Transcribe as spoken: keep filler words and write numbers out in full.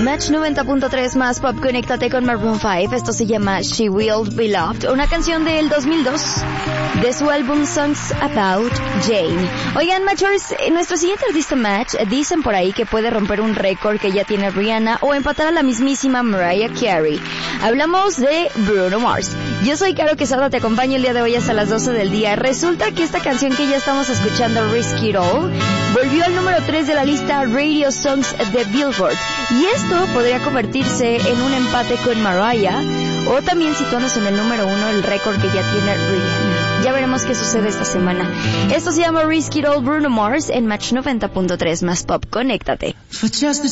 Match noventa punto tres más Pop, conéctate con Maroon cinco. Esto se llama She Will Be Loved, una canción del dos mil dos de su álbum Songs About Jane. Oigan, Matchers, nuestro siguiente artista Match, dicen por ahí que puede romper un récord que ya tiene Rihanna o empatar a la mismísima Mariah Carey. Hablamos de Bruno Mars. Yo soy Caro Quesada, te acompaño el día de hoy hasta las doce del día. Resulta que esta canción que ya estamos escuchando, Risk It All, volvió al número tres de la lista Radio Songs de Billboard. Y esto podría convertirse en un empate con Mariah, o también situándose en el número uno, el récord que ya tiene Rihanna. Ya veremos qué sucede esta semana. Esto se llama Risk It All, Bruno Mars, en Match noventa punto tres más Pop. Conéctate. For just a